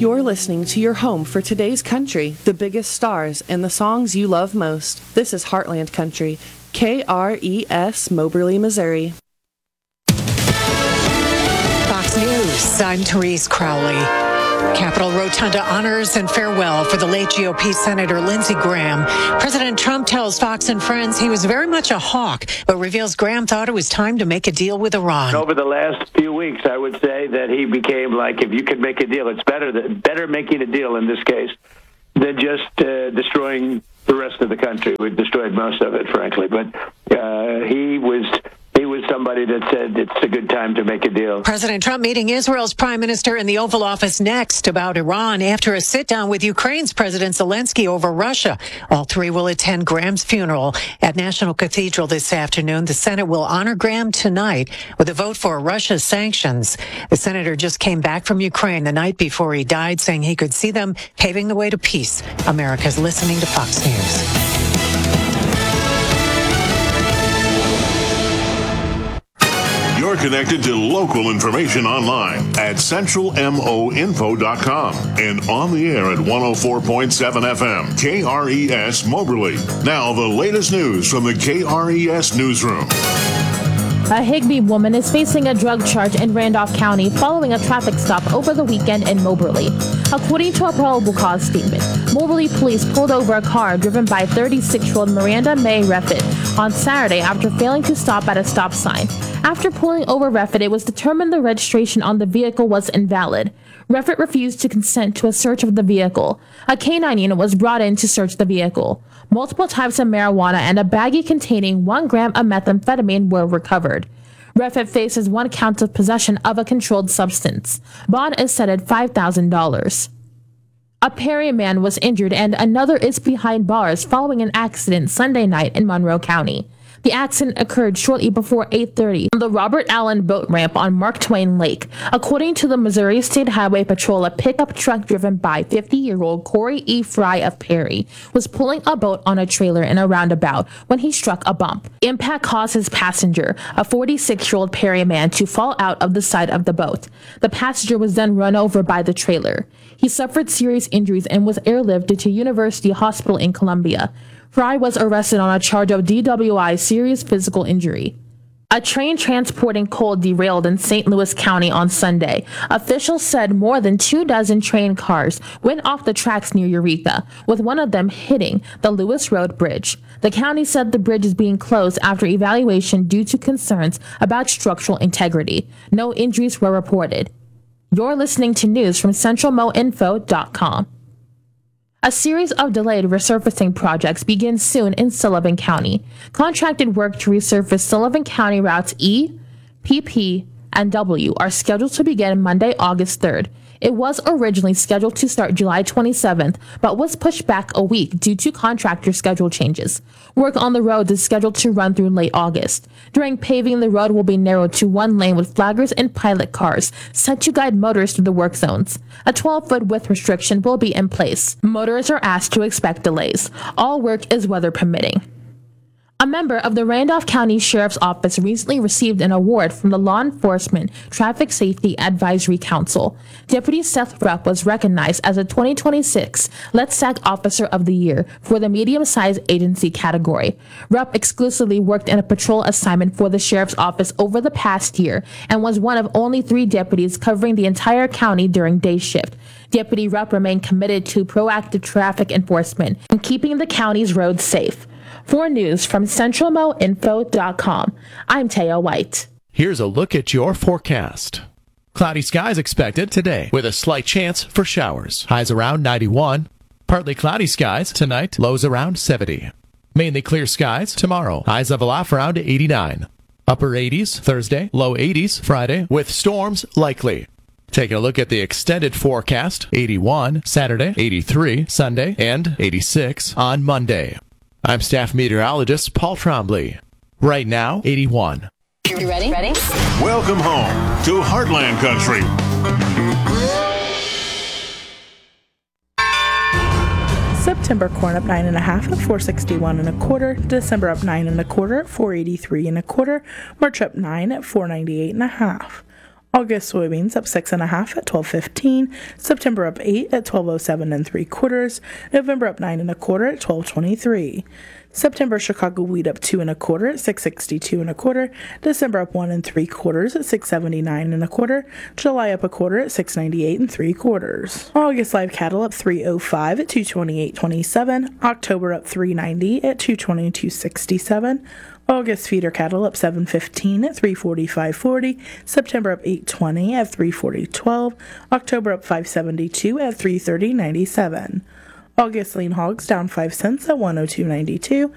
You're listening to your home for today's country, the biggest stars, and the songs you love most. This is Heartland Country, KRES, Moberly, Missouri. Fox News, I'm Therese Crowley. Capitol Rotunda honors and farewell for the late GOP Senator Lindsey Graham. President Trump tells Fox and Friends he was very much a hawk, but reveals Graham thought it was time to make a deal with Iran. Over the last few weeks, I would say that he became like, if you could make a deal, it's better making a deal in this case than just destroying the rest of the country. We destroyed most of it, frankly, but he was somebody that said it's a good time to make a deal. President Trump meeting Israel's prime minister in the Oval Office next about Iran after a sit-down with Ukraine's President Zelensky over Russia. All three will attend Graham's funeral at National Cathedral this afternoon. The Senate will honor Graham tonight with a vote for Russia's sanctions. The senator just came back from Ukraine the night before he died, saying he could see them paving the way to peace. America's listening to Fox News. You're connected to local information online at centralmoinfo.com and on the air at 104.7 FM, KRES Moberly. Now, the latest news from the KRES Newsroom. A Higbee woman is facing a drug charge in Randolph County following a traffic stop over the weekend in Moberly. According to a probable cause statement, Moberly police pulled over a car driven by 36-year-old Miranda May Reffitt on Saturday after failing to stop at a stop sign. After pulling over Reffitt, it was determined the registration on the vehicle was invalid. Reffitt refused to consent to a search of the vehicle. A K-9 unit was brought in to search the vehicle. Multiple types of marijuana and a baggie containing 1 gram of methamphetamine were recovered. Reffitt faces 1 count of possession of a controlled substance. Bond is set at $5,000. A Perry man was injured and another is behind bars following an accident Sunday night in Monroe County. The accident occurred shortly before 8:30 on the Robert Allen boat ramp on Mark Twain Lake. According to the Missouri State Highway Patrol, a pickup truck driven by 50-year-old Corey E. Fry of Perry was pulling a boat on a trailer in a roundabout when he struck a bump. Impact caused his passenger, a 46-year-old Perry man, to fall out of the side of the boat. The passenger was then run over by the trailer. He suffered serious injuries and was airlifted to University Hospital in Columbia. Fry was arrested on a charge of DWI, serious physical injury. A train transporting coal derailed in St. Louis County on Sunday. Officials said more than 24 train cars went off the tracks near Eureka, with one of them hitting the Lewis Road Bridge. The county said the bridge is being closed after evaluation due to concerns about structural integrity. No injuries were reported. You're listening to news from CentralMoInfo.com. A series of delayed resurfacing projects begins soon in Sullivan County. Contracted work to resurface Sullivan County routes E, PP, and W are scheduled to begin Monday, August 3rd. It was originally scheduled to start July 27th, but was pushed back a week due to contractor schedule changes. Work on the roads is scheduled to run through late August. During paving, the road will be narrowed to 1 lane with flaggers and pilot cars set to guide motorists through the work zones. A 12-foot width restriction will be in place. Motorists are asked to expect delays. All work is weather permitting. A member of the Randolph County Sheriff's Office recently received an award from the Law Enforcement Traffic Safety Advisory Council. Deputy Seth Rupp was recognized as a 2026 LETSAC Officer of the Year for the medium-sized agency category. Rupp exclusively worked in a patrol assignment for the Sheriff's Office over the past year and was one of only 3 deputies covering the entire county during day shift. Deputy Rupp remained committed to proactive traffic enforcement and keeping the county's roads safe. For news from CentralMoInfo.com, I'm Taya White. Here's a look at your forecast. Cloudy skies expected today with a slight chance for showers. Highs around 91. Partly cloudy skies tonight, lows around 70. Mainly clear skies tomorrow. Highs level off around 89. Upper 80s Thursday, low 80s Friday with storms likely. Taking a look at the extended forecast, 81 Saturday, 83 Sunday, and 86 on Monday. I'm staff meteorologist Paul Trombley. Right now, 81. You ready? Welcome home to Heartland Country. September corn up 9.5 at 461 1/4. December up 9 1/4 at 483 1/4. March up 9 at 498 1/2. August soybeans up 6.5 at $12.15. September up 8 at $12.07 3/4. November up 9 1/4 at $12.23. September Chicago wheat up 2 1/4 at $6.62 1/4. December up 1 3/4 at $6.79 1/4. July up 1/4 at $6.98 3/4. August live cattle up 3.05 at $228.27. October up 3.90 at $222.67. August feeder cattle up 7.15 at $345.40. September up 8.20 at $340.12. October up 5.72 at $330.97. August lean hogs down 5 cents at $102.92.